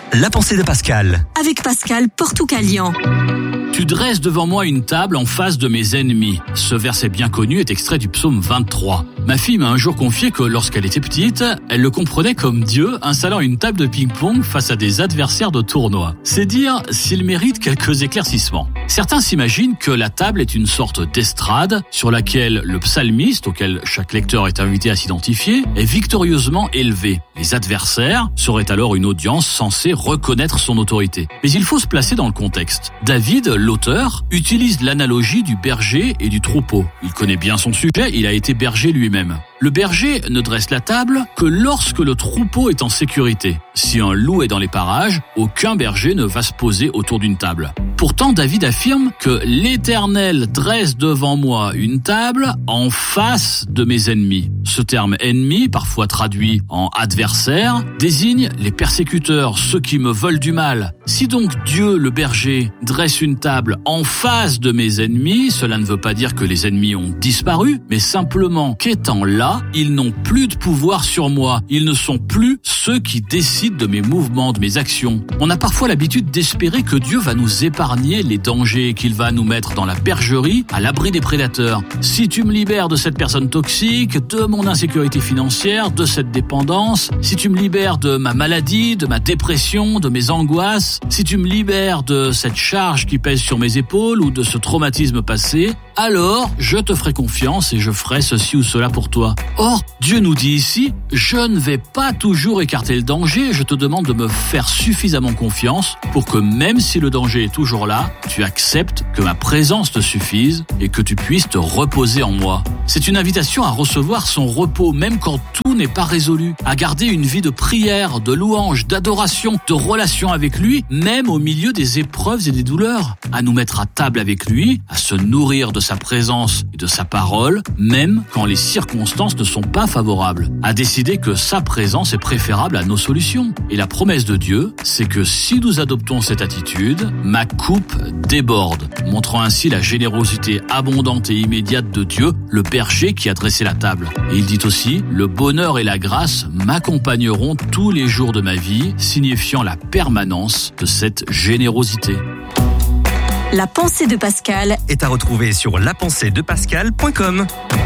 La pensée de Pascal. Avec Pascal Portucalian. Tu dresses devant moi une table en face de mes ennemis. Ce verset bien connu est extrait du psaume 23. Ma fille m'a un jour confié que lorsqu'elle était petite, elle le comprenait comme Dieu installant une table de ping-pong face à des adversaires de tournoi. C'est dire s'il mérite quelques éclaircissements. Certains s'imaginent que la table est une sorte d'estrade sur laquelle le psalmiste, auquel chaque lecteur est invité à s'identifier, est victorieusement élevé. Les adversaires seraient alors une audience censée reconnaître son autorité. Mais il faut se placer dans le contexte. David, l'auteur, utilise l'analogie du berger et du troupeau. Il connaît bien son sujet, il a été berger lui-même. Le berger ne dresse la table que lorsque le troupeau est en sécurité. Si un loup est dans les parages, aucun berger ne va se poser autour d'une table. Pourtant, David affirme que l'Éternel dresse devant moi une table en face de mes ennemis. Ce terme « ennemi », parfois traduit en « adversaire », désigne les persécuteurs, ceux qui me veulent du mal. Si donc Dieu, le berger, dresse une table en face de mes ennemis, cela ne veut pas dire que les ennemis ont disparu, mais simplement qu'étant là, ils n'ont plus de pouvoir sur moi. Ils ne sont plus ceux qui décident de mes mouvements, de mes actions. On a parfois l'habitude d'espérer que Dieu va nous épargner les dangers, qu'il va nous mettre dans la bergerie, à l'abri des prédateurs. Si tu me libères de cette personne toxique, de mon insécurité financière, de cette dépendance, si tu me libères de ma maladie, de ma dépression, de mes angoisses, si tu me libères de cette charge qui pèse sur mes épaules ou de ce traumatisme passé, alors je te ferai confiance et je ferai ceci ou cela pour toi. Or, Dieu nous dit ici, je ne vais pas toujours écarter le danger, je te demande de me faire suffisamment confiance pour que même si le danger est toujours là, tu acceptes que ma présence te suffise et que tu puisses te reposer en moi. C'est une invitation à recevoir son repos même quand tout n'est pas résolu, à garder une vie de prière, de louange, d'adoration, de relation avec lui, même au milieu des épreuves et des douleurs, à nous mettre à table avec lui, à se nourrir de sa présence et de sa parole, même quand les circonstances ne sont pas favorables, à décider que sa présence est préférable à nos solutions. Et la promesse de Dieu, c'est que si nous adoptons cette attitude, ma coupe déborde, montrant ainsi la générosité abondante et immédiate de Dieu, le berger qui a dressé la table. Et il dit aussi, le bonheur et la grâce m'accompagneront tous les jours de ma vie, signifiant la permanence de cette générosité. La pensée de Pascal Est à retrouver sur lapenséedepascal.com.